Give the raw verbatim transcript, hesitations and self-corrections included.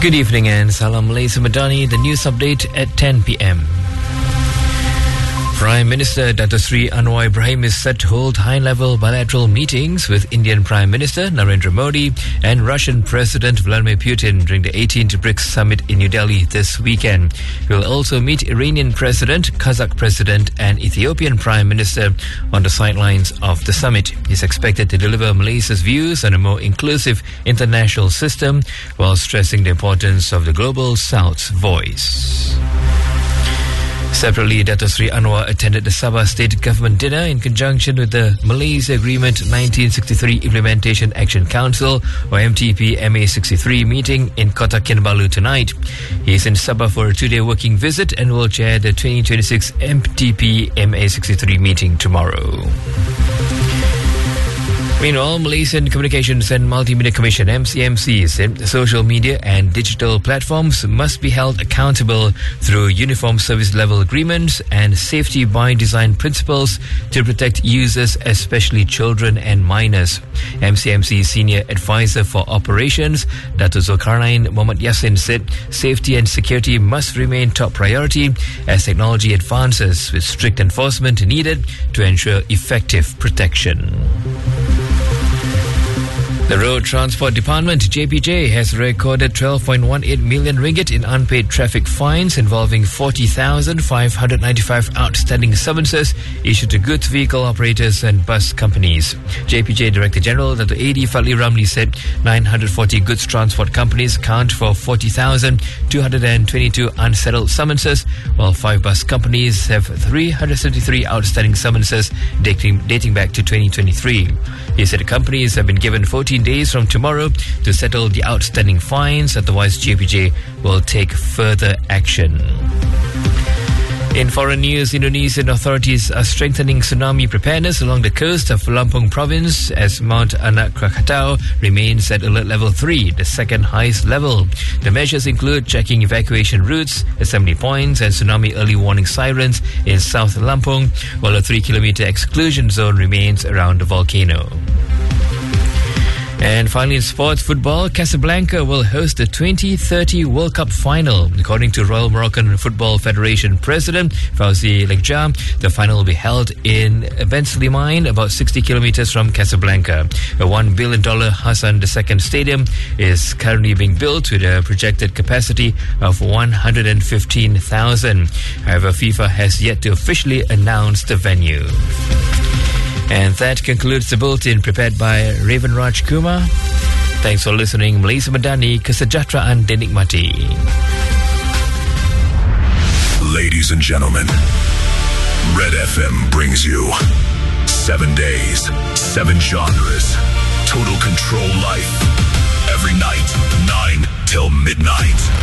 Good evening and Salam Malaysia Madani, the news update at ten p.m. Prime Minister Dato Sri Anwar Ibrahim is set to hold high-level bilateral meetings with Indian Prime Minister Narendra Modi and Russian President Vladimir Putin during the eighteenth BRICS Summit in New Delhi this weekend. He will also meet Iranian President, Kazakh President and Ethiopian Prime Minister on the sidelines of the summit. He is expected to deliver Malaysia's views on a more inclusive international system while stressing the importance of the Global South's voice. Separately, Dato Sri Anwar attended the Sabah State Government dinner in conjunction with the Malaysia Agreement nineteen sixty-three Implementation Action Council or M T P M A sixty-three meeting in Kota Kinabalu tonight. He is in Sabah for a two-day working visit and will chair the twenty twenty-six M T P M A sixty-three meeting tomorrow. Meanwhile, Malaysian Communications and Multimedia Commission M C M C said social media and digital platforms must be held accountable through uniform service level agreements and safety by design principles to protect users, especially children and minors. M C M C Senior Advisor for Operations, Dato Zulkarnain Muhammad Yassin, said safety and security must remain top priority as technology advances, with strict enforcement needed to ensure effective protection. The Road Transport Department, J P J, has recorded twelve point one eight million ringgit in unpaid traffic fines involving forty thousand five hundred ninety-five outstanding summonses issued to goods vehicle operators and bus companies. J P J Director General Dato A D Fadli Ramli said nine hundred forty goods transport companies account for forty thousand two hundred twenty-two unsettled summonses, while five bus companies have three hundred seventy-three outstanding summonses dating, dating back to twenty twenty-three. He said the companies have been given fourteen days from tomorrow to settle the outstanding fines, otherwise J P J will take further action. In foreign news, Indonesian authorities are strengthening tsunami preparedness along the coast of Lampung province as Mount Anak Krakatau remains at alert level three, the second highest level. The measures include checking evacuation routes, assembly points and tsunami early warning sirens in South Lampung, while a three kilometer exclusion zone remains around the volcano. And finally, in sports football, Casablanca will host the twenty thirty World Cup final. According to Royal Moroccan Football Federation President Fauzi Lekjah, the final will be held in Ben Slimane, about sixty kilometers from Casablanca. A one billion dollars Hassan the Second Stadium is currently being built with a projected capacity of one hundred fifteen thousand. However, FIFA has yet to officially announce the venue. And that concludes the bulletin prepared by Raven Raj Kumar. Thanks for listening. Malaysia Madani, kesejahteraan dinikmati. Ladies and gentlemen, Red F M brings you seven days, seven genres, total control life. Every night, nine till midnight.